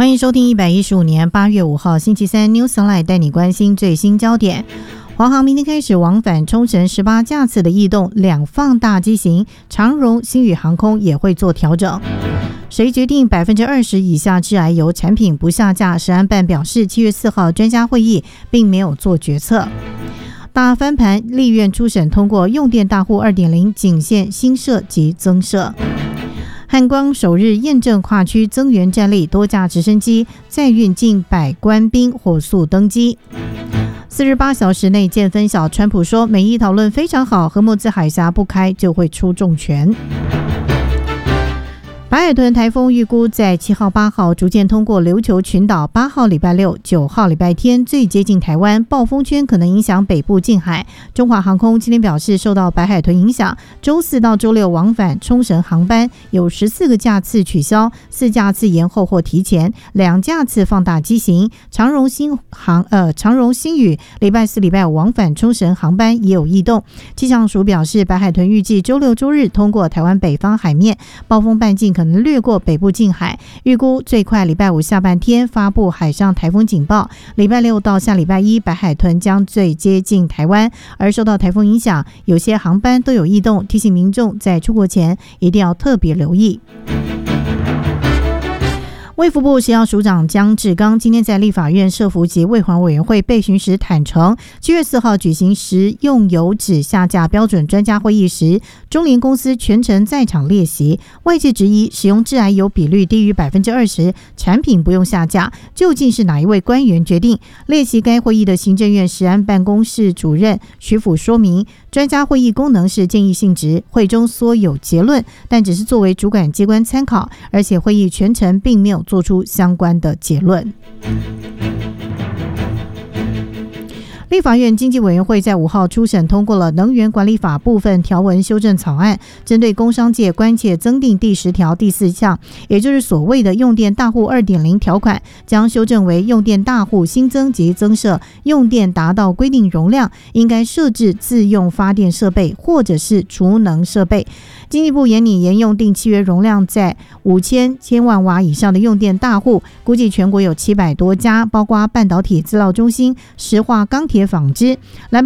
欢迎收听115年8月5号星期三 Newsline 带你关心最新焦点。华航明天开始往返冲绳18架次的异动，两放大机型，长荣、星宇航空也会做调整。谁决定 20% 以下致癌油产品不下架？食安办表示7月4号专家会议并没有做决策。大翻盘，立院初审通过用电大户 2.0 仅限新设及增设。汉光首日验证跨区增援战力，多架直升机载运近100官兵火速登机。48小时内见分晓，川普说美伊讨论非常好，荷默兹海峡不开就会出重拳。白海豚台风预估在7号、8号逐渐通过琉球群岛，8号礼拜六、9号礼拜天最接近台湾，暴风圈可能影响北部近海。中华航空今天表示，受到白海豚影响，周4到周6往返冲绳航班有14个架次取消，4架次延后或提前，2架次放大机型。长荣星宇礼拜4、礼拜5往返冲绳航班也有异动。气象署表示，白海豚预计周6、周日通过台湾北方海面，暴风半径可能掠过北部近海，预估最快礼拜5下半天发布海上台风警报。礼拜6到下礼拜1，白海豚将最接近台湾，而受到台风影响，有些航班都有异动，提醒民众在出国前一定要特别留意。卫福部食药署长江志刚今天在立法院社福及卫环委员会备询时坦承，7月4号举行食用油脂下架标准专家会议时，中联公司全程在场列席。外界质疑使用致癌油比率低于 20%， 产品不用下架，究竟是哪一位官员决定？列席该会议的行政院食安办公室主任徐辅说明，专家会议功能是建议性质，会中虽有结论，但只是作为主管机关参考，而且会议全程并没有做出相关的结论。立法院经济委员会在5号初审通过了能源管理法部分条文修正草案，针对工商界关切增订第10条第4项，也就是所谓的用电大户 2.0 条款，将修正为用电大户新增及增设用电达到规定容量，应该设置自用发电设备或者是储能设备。经济部研拟沿用定契约容量在5000千万瓦以上的用电大户，估计全国有700多家，包括半导体资料中心、石化、钢铁、纺织。